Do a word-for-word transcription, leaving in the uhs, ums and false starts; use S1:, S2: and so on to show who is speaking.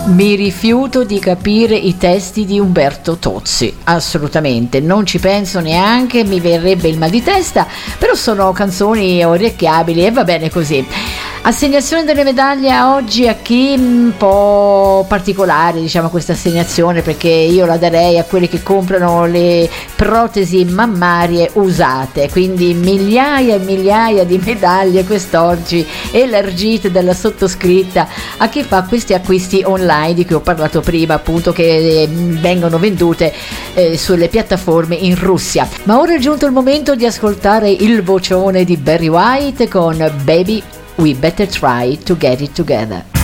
S1: Mi rifiuto di capire i testi di Umberto Tozzi, assolutamente, non ci penso neanche, mi verrebbe il mal di testa, però sono canzoni orecchiabili e va bene così. Assegnazione delle medaglie oggi a chi? Un po' particolare, diciamo, questa assegnazione, perché io la darei a quelli che comprano le protesi mammarie usate, quindi migliaia e migliaia di medaglie quest'oggi elargite dalla sottoscritta a chi fa questi acquisti online di cui ho parlato prima, appunto, che eh, vengono vendute eh, sulle piattaforme in Russia. Ma ora è giunto il momento di ascoltare il vocione di Barry White con Baby We Better Try to Get It Together.